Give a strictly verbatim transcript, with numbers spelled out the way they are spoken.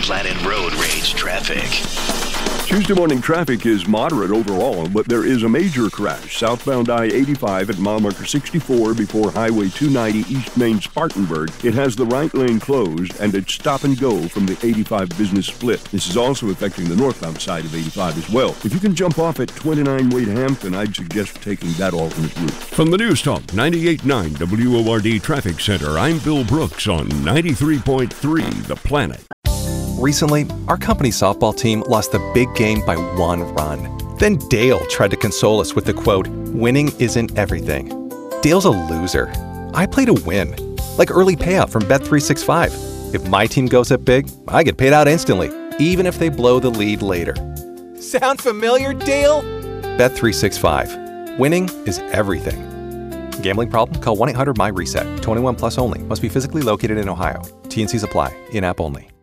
Planet Road Rage traffic. Tuesday morning traffic is moderate overall, but there is a major crash southbound I eighty-five at mile marker sixty-four before Highway two ninety East Main Spartanburg. It has the right lane closed and it's stop and go from the eighty-five business split. This is also affecting the northbound side of eighty-five as well. If you can jump off at twenty-nine Wade Hampton, I'd suggest taking that alternate route. From the News Talk ninety-eight point nine W O R D Traffic Center, I'm Bill Brooks on ninety-three point three The Planet. Recently, our company softball team lost the big game by one run. Then Dale tried to console us with the quote, "Winning isn't everything." Dale's a loser. I play to win. Like early payout from Bet three sixty-five. If my team goes up big, I get paid out instantly, even if they blow the lead later. Sound familiar, Dale? Bet three sixty-five. Winning is everything. Gambling problem? Call one eight hundred M Y RESET. twenty-one plus only. Must be physically located in Ohio. T N Cs apply. In-app only.